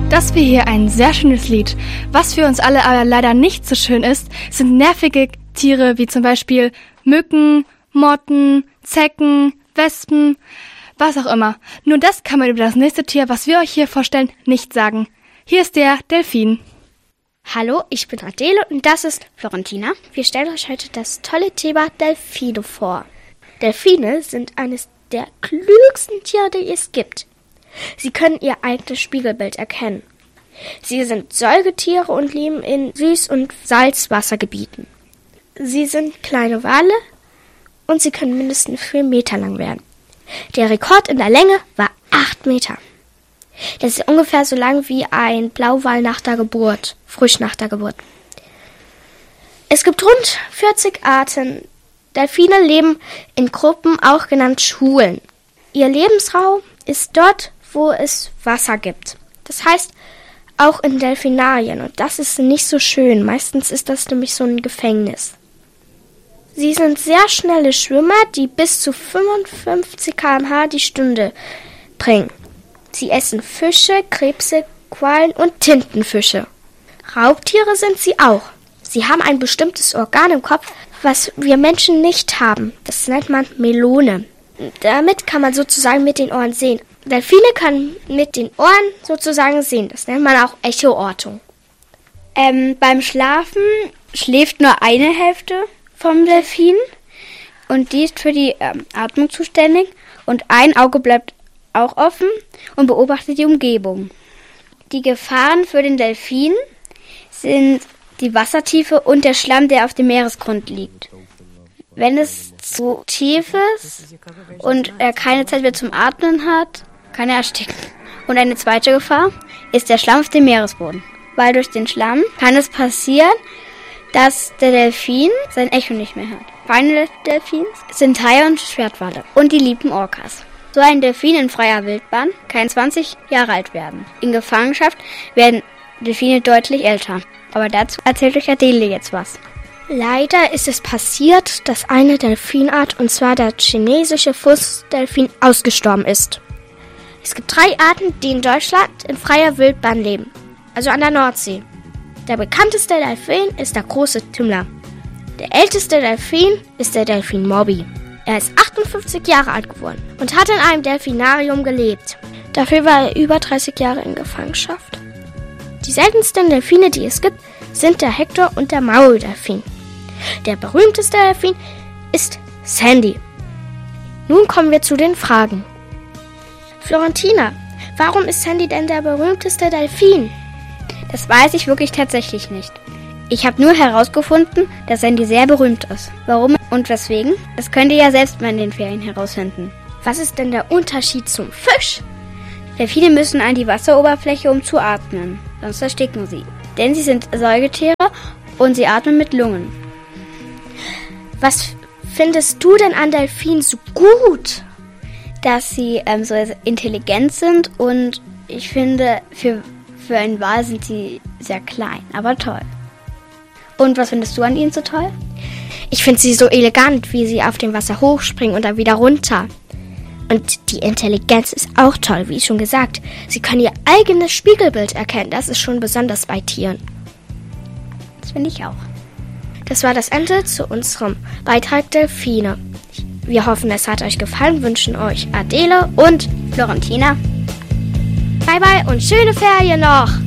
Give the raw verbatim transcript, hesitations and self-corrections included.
Das wäre hier ein sehr schönes Lied. Was für uns alle aber leider nicht so schön ist, sind nervige Tiere wie zum Beispiel Mücken, Motten, Zecken, Wespen, was auch immer. Nur das kann man über das nächste Tier, was wir euch hier vorstellen, nicht sagen. Hier ist der Delfin. Hallo, ich bin Adele und das ist Florentina. Wir stellen euch heute das tolle Thema Delfine vor. Delfine sind eines der klügsten Tiere, die es gibt. Sie können ihr eigenes Spiegelbild erkennen. Sie sind Säugetiere und leben in Süß- und Salzwassergebieten. Sie sind kleine Wale und sie können mindestens vier Meter lang werden. Der Rekord in der Länge war acht Meter. Das ist ungefähr so lang wie ein Blauwal nach der Geburt, frisch nach der Geburt. Es gibt rund vierzig Arten. Delfine leben in Gruppen, auch genannt Schulen. Ihr Lebensraum ist dort, wo es Wasser gibt. Das heißt, auch in Delfinarien. Und das ist nicht so schön. Meistens ist das nämlich so ein Gefängnis. Sie sind sehr schnelle Schwimmer, die bis zu fünfundfünfzig Kilometer pro Stunde die Stunde bringen. Sie essen Fische, Krebse, Quallen und Tintenfische. Raubtiere sind sie auch. Sie haben ein bestimmtes Organ im Kopf, was wir Menschen nicht haben. Das nennt man Melone. Damit kann man sozusagen mit den Ohren sehen. Delfine können mit den Ohren sozusagen sehen. Das nennt man auch Echoortung. Ähm, beim Schlafen schläft nur eine Hälfte vom Delfin und die ist für die ähm, Atmung zuständig und ein Auge bleibt auch offen und beobachtet die Umgebung. Die Gefahren für den Delfin sind die Wassertiefe und der Schlamm, der auf dem Meeresgrund liegt. Wenn es zu tief ist und er keine Zeit mehr zum Atmen hat, kann er ersticken. Und eine zweite Gefahr ist der Schlamm auf dem Meeresboden. Weil durch den Schlamm kann es passieren, dass der Delfin sein Echo nicht mehr hört. Feinde des Delfins sind Haie und Schwertwale und die lieben Orcas. So ein Delfin in freier Wildbahn kann zwanzig Jahre alt werden. In Gefangenschaft werden Delfine deutlich älter. Aber dazu erzählt euch Adele jetzt was. Leider ist es passiert, dass eine Delfinart, und zwar der chinesische Flussdelfin, ausgestorben ist. Es gibt drei Arten, die in Deutschland in freier Wildbahn leben, also an der Nordsee. Der bekannteste Delfin ist der große Tümmler. Der älteste Delfin ist der Delfin Moby. Er ist achtundfünfzig Jahre alt geworden und hat in einem Delfinarium gelebt. Dafür war er über dreißig Jahre in Gefangenschaft. Die seltensten Delfine, die es gibt, sind der Hector und der Mauldelfin. Der berühmteste Delfin ist Sandy. Nun kommen wir zu den Fragen. Florentina, warum ist Sandy denn der berühmteste Delfin? Das weiß ich wirklich tatsächlich nicht. Ich habe nur herausgefunden, dass Sandy sehr berühmt ist. Warum und weswegen? Das könnt ihr ja selbst mal in den Ferien herausfinden. Was ist denn der Unterschied zum Fisch? Delfine müssen an die Wasseroberfläche, um zu atmen. Sonst ersticken sie. Denn sie sind Säugetiere und sie atmen mit Lungen. Was findest du denn an Delfinen so gut? Dass sie ähm, so intelligent sind und ich finde, für, für einen Wal sind sie sehr klein, aber toll. Und was findest du an ihnen so toll? Ich finde sie so elegant, wie sie auf dem Wasser hochspringen und dann wieder runter. Und die Intelligenz ist auch toll, wie schon gesagt. Sie können ihr eigenes Spiegelbild erkennen. Das ist schon besonders bei Tieren. Das finde ich auch. Das war das Ende zu unserem Beitrag Delfine. Wir hoffen, es hat euch gefallen, wünschen euch Adele und Florentina. Bye bye und schöne Ferien noch!